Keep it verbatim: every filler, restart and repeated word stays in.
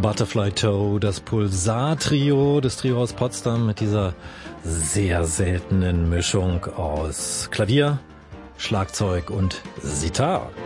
Butterfly Toe, das Pulsar-Trio, das Trio aus Potsdam mit dieser sehr seltenen Mischung aus Klavier, Schlagzeug und Sitar.